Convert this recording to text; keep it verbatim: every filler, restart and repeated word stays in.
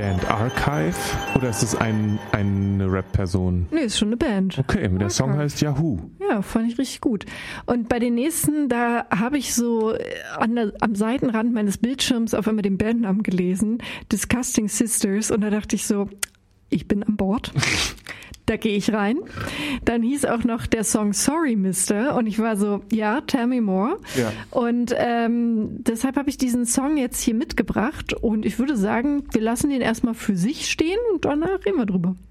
Band Archive oder ist es ein, eine Rap-Person? Nee, ist schon eine Band. Okay, der Archive. Song heißt Yahoo. Ja, fand ich richtig gut. Und bei den nächsten, da habe ich so an der, am Seitenrand meines Bildschirms auf einmal den Bandnamen gelesen, Disgusting Sisters, und da dachte ich so, ich bin an Bord. Da gehe ich rein. Dann hieß auch noch der Song Sorry Mister und ich war so, ja, tell me more. Ja. Und ähm, deshalb habe ich diesen Song jetzt hier mitgebracht und ich würde sagen, wir lassen den erstmal für sich stehen und danach reden wir drüber.